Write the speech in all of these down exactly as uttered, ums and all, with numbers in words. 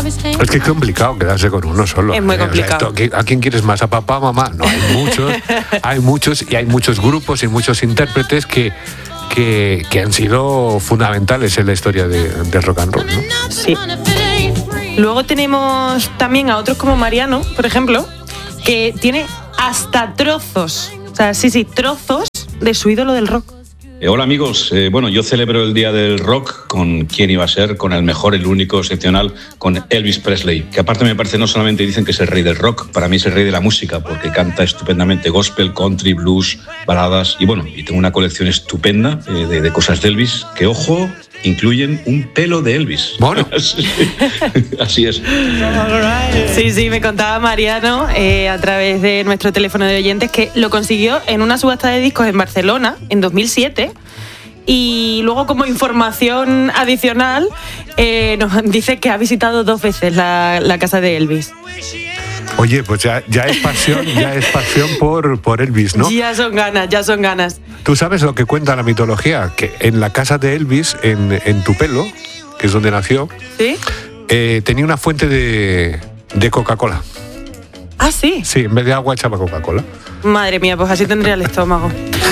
Es que es complicado quedarse con uno solo. Es muy complicado. O sea, esto, ¿a quién quieres más? ¿A papá, mamá? No, hay muchos, hay muchos y hay muchos grupos y muchos intérpretes que, que, que han sido fundamentales en la historia de, del rock and roll, ¿no? Sí. Luego tenemos también a otros como Mariano, por ejemplo, que tiene hasta trozos, o sea, sí, sí, trozos de su ídolo del rock. Eh, hola amigos, eh, bueno, yo celebro el Día del Rock con quién iba a ser, con el mejor, el único, excepcional, con Elvis Presley, que aparte me parece no solamente dicen que es el rey del rock, para mí es el rey de la música, porque canta estupendamente gospel, country, blues, baladas, y bueno, y tengo una colección estupenda eh, de, de cosas de Elvis, que ojo, incluyen un pelo de Elvis. Bueno. Así es. Sí, sí, me contaba Mariano eh, a través de nuestro teléfono de oyentes que lo consiguió en una subasta de discos en Barcelona en dos mil siete y luego como información adicional eh, nos dice que ha visitado dos veces la, la casa de Elvis. Oye, pues ya, ya es pasión, ya es pasión por, por Elvis, ¿no? Ya son ganas, ya son ganas. ¿Tú sabes lo que cuenta la mitología? Que en la casa de Elvis, en, en Tupelo, que es donde nació, ¿sí? eh, tenía una fuente de, de Coca-Cola. ¿Ah, sí? Sí, en vez de agua echaba Coca-Cola. Madre mía, pues así tendría el estómago.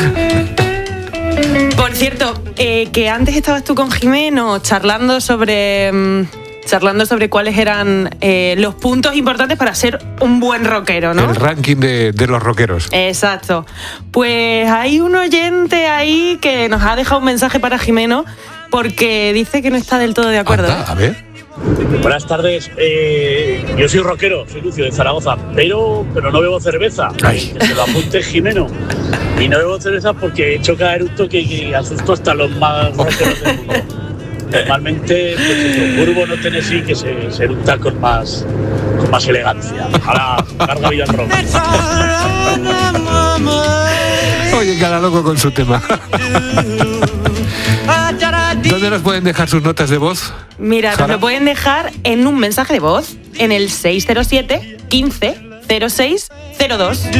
Por cierto, eh, que antes estabas tú con Jimeno charlando sobre... Mmm, charlando sobre cuáles eran eh, los puntos importantes para ser un buen rockero, ¿no? El ranking de, de los rockeros. Exacto. Pues hay un oyente ahí que nos ha dejado un mensaje para Jimeno porque dice que no está del todo de acuerdo. Anda, a ver. Buenas tardes, eh, yo soy rockero, soy Lucio de Zaragoza, pero, pero no bebo cerveza. Ay. Que se lo apunte Jimeno. Y no bebo cerveza porque he hecho caer un toque que asusto hasta los más rockeros del mundo. Normalmente, pues el Burbo no Tennessee, que se, se eructa con más, con más elegancia. Ojalá, carga vida al rock. Oye, cada loco con su tema. ¿Dónde nos pueden dejar sus notas de voz? Mira, nos lo pueden dejar en un mensaje de voz en el seis cero siete, quince, cero seis cero dos.